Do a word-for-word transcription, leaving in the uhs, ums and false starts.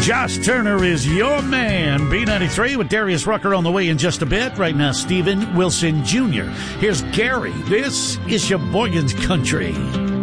Josh Turner is your man. B ninety-three with Darius Rucker on the way in just a bit. Right now, Steven Wilson Junior Here's Gary. This is Sheboygan's Country.